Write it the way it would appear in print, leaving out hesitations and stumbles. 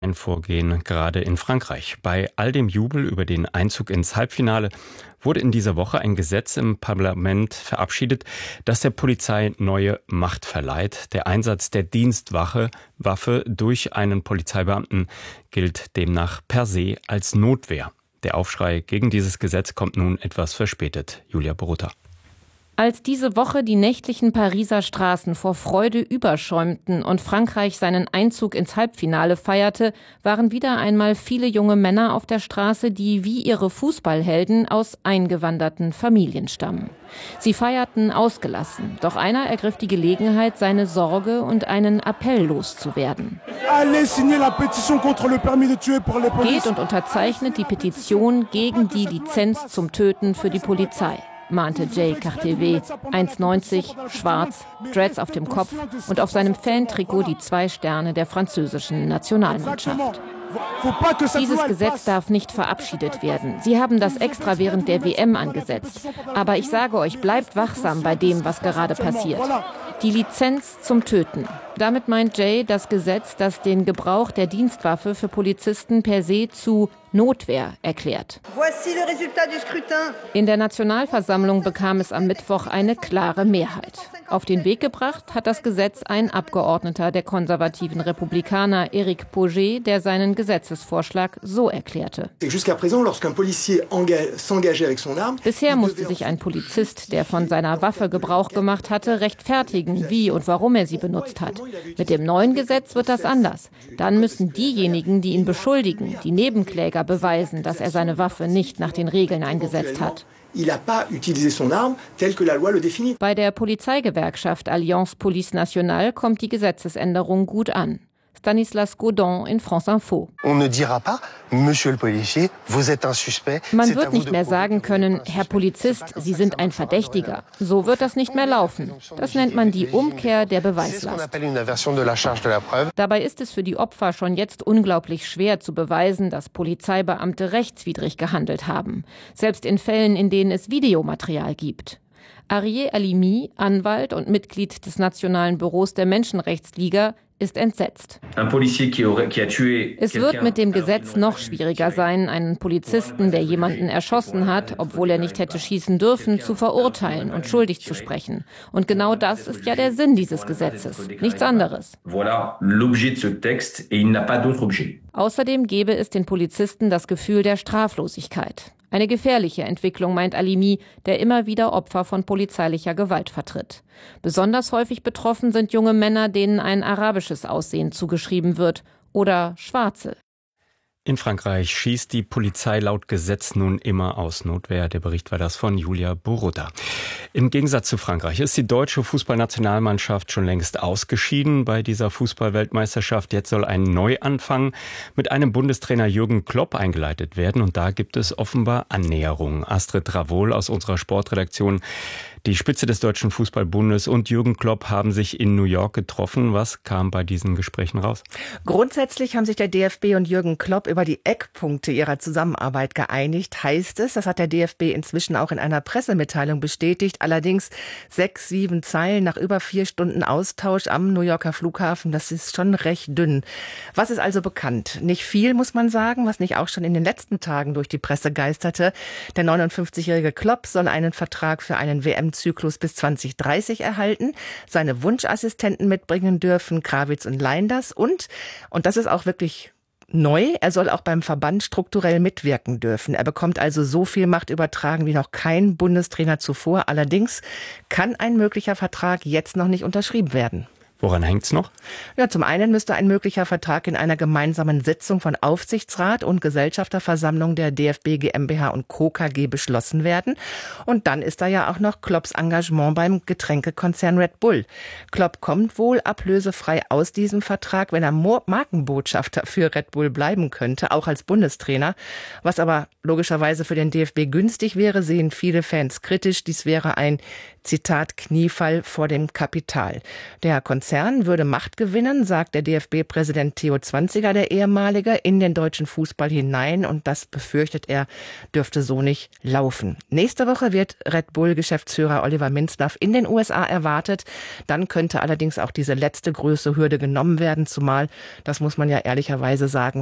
Ein Vorgehen gerade in Frankreich. Bei all dem Jubel über den Einzug ins Halbfinale wurde in dieser Woche ein Gesetz im Parlament verabschiedet, das der Polizei neue Macht verleiht. Der Einsatz der Dienstwaffe durch einen Polizeibeamten gilt demnach per se als Notwehr. Der Aufschrei gegen dieses Gesetz kommt nun etwas verspätet. Julia Borutta. Als diese Woche die nächtlichen Pariser Straßen vor Freude überschäumten und Frankreich seinen Einzug ins Halbfinale feierte, waren wieder einmal viele junge Männer auf der Straße, die wie ihre Fußballhelden aus eingewanderten Familien stammen. Sie feierten ausgelassen, doch einer ergriff die Gelegenheit, seine Sorge und einen Appell loszuwerden. Geht und unterzeichnet die Petition gegen die Lizenz zum Töten für die Polizei, mahnte Jay Cartevet, 1,90, schwarz, Dreads auf dem Kopf und auf seinem Fantrikot die 2 Sterne der französischen Nationalmannschaft. Dieses Gesetz darf nicht verabschiedet werden. Sie haben das extra während der WM angesetzt. Aber ich sage euch, bleibt wachsam bei dem, was gerade passiert. Die Lizenz zum Töten. Damit meint Jay das Gesetz, das den Gebrauch der Dienstwaffe für Polizisten per se zu Notwehr erklärt. In der Nationalversammlung bekam es am Mittwoch eine klare Mehrheit. Auf den Weg gebracht hat das Gesetz ein Abgeordneter der konservativen Republikaner, Éric Pauget, der seinen Gesetzesvorschlag so erklärte. Bisher musste sich ein Polizist, der von seiner Waffe Gebrauch gemacht hatte, rechtfertigen, wie und warum er sie benutzt hat. Mit dem neuen Gesetz wird das anders. Dann müssen diejenigen, die ihn beschuldigen, die Nebenkläger beweisen, dass er seine Waffe nicht nach den Regeln eingesetzt hat. Bei der Polizeigewerkschaft Alliance Police Nationale kommt die Gesetzesänderung gut an. Stanislas Godon in France Info. Man wird nicht mehr sagen können, Herr Polizist, Sie sind ein Verdächtiger. So wird das nicht mehr laufen. Das nennt man die Umkehr der Beweislast. Dabei ist es für die Opfer schon jetzt unglaublich schwer zu beweisen, dass Polizeibeamte rechtswidrig gehandelt haben. Selbst in Fällen, in denen es Videomaterial gibt. Arié Halimi, Anwalt und Mitglied des Nationalen Büros der Menschenrechtsliga, ist entsetzt. Es wird mit dem Gesetz noch schwieriger sein, einen Polizisten, der jemanden erschossen hat, obwohl er nicht hätte schießen dürfen, zu verurteilen und schuldig zu sprechen. Und genau das ist ja der Sinn dieses Gesetzes, nichts anderes. Außerdem gebe es den Polizisten das Gefühl der Straflosigkeit. Eine gefährliche Entwicklung, meint Halimi, der immer wieder Opfer von polizeilicher Gewalt vertritt. Besonders häufig betroffen sind junge Männer, denen ein arabisches Aussehen zugeschrieben wird, oder Schwarze. In Frankreich schießt die Polizei laut Gesetz nun immer aus Notwehr. Der Bericht war das von Julia Borutta. Im Gegensatz zu Frankreich ist die deutsche Fußballnationalmannschaft schon längst ausgeschieden bei dieser Fußballweltmeisterschaft. Jetzt soll ein Neuanfang mit einem Bundestrainer Jürgen Klopp eingeleitet werden. Und da gibt es offenbar Annäherungen. Astrid Ravohl aus unserer Sportredaktion. Die Spitze des Deutschen Fußballbundes und Jürgen Klopp haben sich in New York getroffen. Was kam bei diesen Gesprächen raus? Grundsätzlich haben sich der DFB und Jürgen Klopp über die Eckpunkte ihrer Zusammenarbeit geeinigt, heißt es. Das hat der DFB inzwischen auch in einer Pressemitteilung bestätigt. Allerdings 6, 7 Zeilen nach über 4 Stunden Austausch am New Yorker Flughafen. Das ist schon recht dünn. Was ist also bekannt? Nicht viel, muss man sagen, was nicht auch schon in den letzten Tagen durch die Presse geisterte. Der 59-jährige Klopp soll einen Vertrag für einen WM-Zyklus bis 2030 erhalten, seine Wunschassistenten mitbringen dürfen, Krawitz und Leinders und das ist auch wirklich neu, er soll auch beim Verband strukturell mitwirken dürfen. Er bekommt also so viel Macht übertragen wie noch kein Bundestrainer zuvor. Allerdings kann ein möglicher Vertrag jetzt noch nicht unterschrieben werden. Woran hängt's noch? Ja, zum einen müsste ein möglicher Vertrag in einer gemeinsamen Sitzung von Aufsichtsrat und Gesellschafterversammlung der DFB GmbH und Co. KG beschlossen werden. Und dann ist da ja auch noch Klopps Engagement beim Getränkekonzern Red Bull. Klopp kommt wohl ablösefrei aus diesem Vertrag, wenn er Markenbotschafter für Red Bull bleiben könnte, auch als Bundestrainer. Was aber logischerweise für den DFB günstig wäre, sehen viele Fans kritisch. Dies wäre ein Zitat, Kniefall vor dem Kapital. Der Konzern würde Macht gewinnen, sagt der DFB-Präsident Theo Zwanziger, der ehemalige, in den deutschen Fußball hinein. Und das befürchtet er, dürfte so nicht laufen. Nächste Woche wird Red Bull-Geschäftsführer Oliver Minzlaff in den USA erwartet. Dann könnte allerdings auch diese letzte große Hürde genommen werden, zumal, das muss man ja ehrlicherweise sagen,